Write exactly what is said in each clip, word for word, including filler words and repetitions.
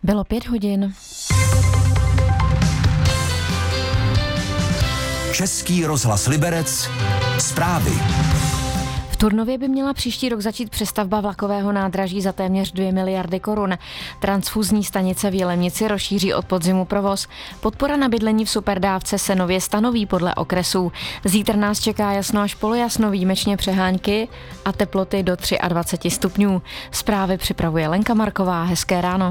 Bylo pět hodin. Český rozhlas Liberec. Zprávy. V Turnově by měla příští rok začít přestavba vlakového nádraží za téměř dvě miliardy korun. Transfuzní stanice v Jilemnici rozšíří od podzimu provoz. Podpora na bydlení v superdávce se nově stanoví podle okresů. Zítra nás čeká jasno až polojasno, výjimečně přehánky a teploty do dvacet tři stupňů. Zprávy připravuje Lenka Marková. Hezké ráno.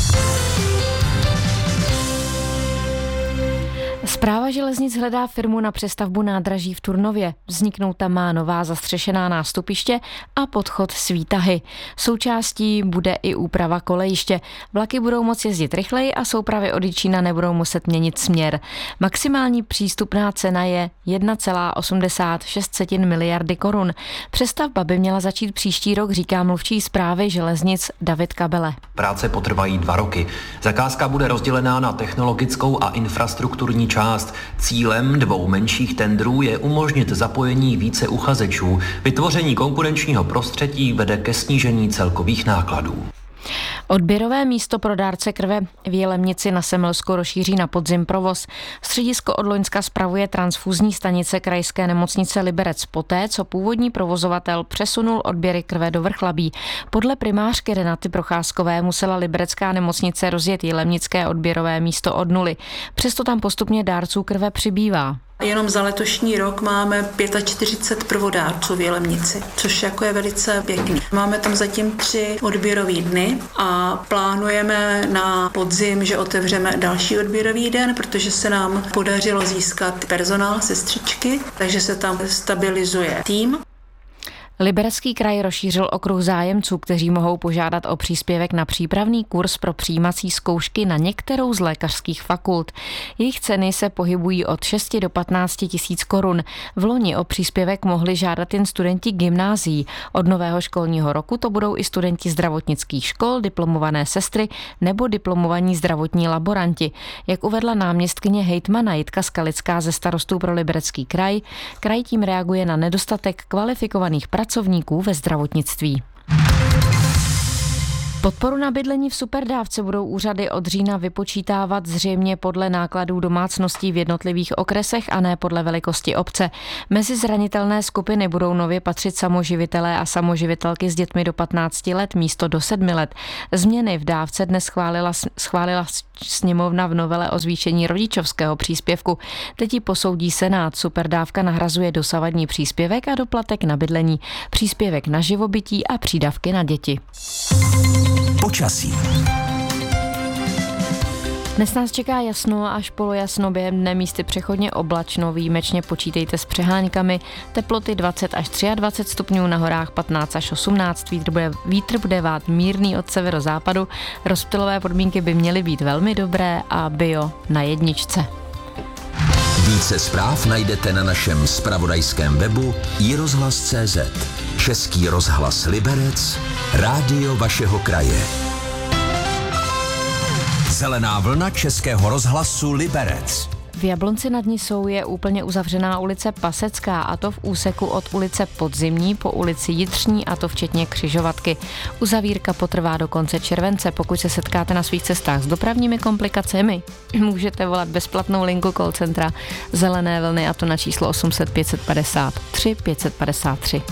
Správa železnic hledá firmu na přestavbu nádraží v Turnově. Vzniknou tam má nová zastřešená nástupiště a podchod s výtahy. Součástí bude i úprava kolejiště. Vlaky budou moci jezdit rychleji a soupravy od Jičína nebudou muset měnit směr. Maximální přístupná cena je jedna celá osmdesát šest miliardy korun. Přestavba by měla začít příští rok, říká mluvčí správy železnic David Kabele. Práce potrvají dva roky. Zakázka bude rozdělená na technologickou a infrastrukturní část. Cílem dvou menších tendrů je umožnit zapojení více uchazečů. Vytvoření konkurenčního prostředí vede ke snížení celkových nákladů. Odběrové místo pro dárce krve v Jilemnici na Semilsku rozšíří na podzim provoz. Středisko od loňska spravuje transfuzní stanice krajské nemocnice Liberec poté, co původní provozovatel přesunul odběry krve do Vrchlabí. Podle primářky Renaty Procházkové musela liberecká nemocnice rozjet jilemnické odběrové místo od nuly. Přesto tam postupně dárců krve přibývá. Jenom za letošní rok máme čtyřicet pět prvodárců v Jilemnici, což jako je velice pěkný. Máme tam zatím tři odběrové dny a plánujeme na podzim, že otevřeme další odběrový den, protože se nám podařilo získat personál, sestřičky, takže se tam stabilizuje tým. Liberecký kraj rozšířil okruh zájemců, kteří mohou požádat o příspěvek na přípravný kurz pro přijímací zkoušky na některou z lékařských fakult. Jejich ceny se pohybují od šesti do patnácti tisíc korun. V loni o příspěvek mohli žádat jen studenti gymnázií. Od nového školního roku to budou i studenti zdravotnických škol, diplomované sestry nebo diplomovaní zdravotní laboranti. Jak uvedla náměstkyně hejtmana Jitka Skalická ze Starostů pro Liberecký kraj, kraj tím reaguje na nedostatek kvalifikovaných pracovníků pracovníků ve zdravotnictví. Podporu na bydlení v superdávce budou úřady od října vypočítávat zřejmě podle nákladů domácností v jednotlivých okresech a ne podle velikosti obce. Mezi zranitelné skupiny budou nově patřit samoživitelé a samoživitelky s dětmi do patnácti let místo do sedmi let. Změny v dávce dnes schválila, schválila sněmovna v novele o zvýšení rodičovského příspěvku. Teď ji posoudí Senát. Superdávka nahrazuje dosavadní příspěvek a doplatek na bydlení, příspěvek na živobytí a přídavky na děti. Počasí. Dnes nás čeká jasno až polojasno, během dne místy přechodně oblačno, výjimečně počítejte s přeháňkami, teploty dvacet až dvacet tři stupňů, na horách patnáct až osmnáct, vítr bude, vítr bude vát mírný od severozápadu, rozptylové podmínky by měly být velmi dobré a bio na jedničce. Více zpráv najdete na našem zpravodajském webu i rozhlas tečka cé zet. Český rozhlas Liberec, rádio vašeho kraje. Zelená vlna Českého rozhlasu Liberec. V Jablonci nad Nisou je úplně uzavřená ulice Pasecká, a to v úseku od ulice Podzimní po ulici Jitřní, a to včetně křižovatky. Uzavírka potrvá do konce července. Pokud se setkáte na svých cestách s dopravními komplikacemi, můžete volat bezplatnou linku call centra Zelené vlny, a to na číslo osm set pět set padesát tři pět set padesát tři.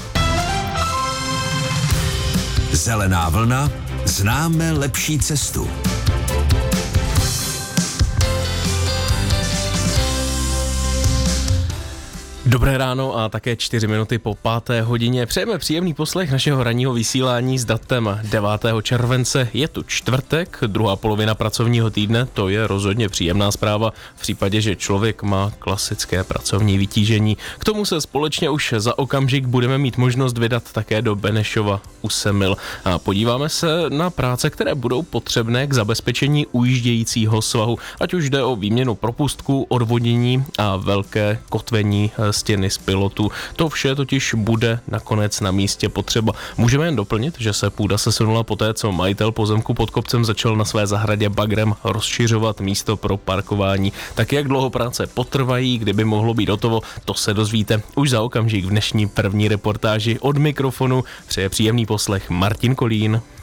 Zelená vlna, známe lepší cestu. Dobré ráno a také čtyři minuty po páté hodině. Přejeme příjemný poslech našeho ranního vysílání s datem devátého července. Je tu čtvrtek, druhá polovina pracovního týdne, to je rozhodně příjemná zpráva v případě, že člověk má klasické pracovní vytížení. K tomu se společně už za okamžik budeme mít možnost vydat také do Benešova u Semil. A podíváme se na práce, které budou potřebné k zabezpečení ujíždějícího svahu, ať už jde o výměnu propustků, odvodnění a velké kotvení stěny z pilotu. To vše totiž bude nakonec na místě potřeba. Můžeme jen doplnit, že se půda sesunula poté, co majitel pozemku pod kopcem začal na své zahradě bagrem rozšiřovat místo pro parkování. Tak jak dlouho práce potrvají, kdyby mohlo být hotovo, to se dozvíte už za okamžik v dnešní první reportáži. Od mikrofonu přeje příjemný poslech Martin Kolín.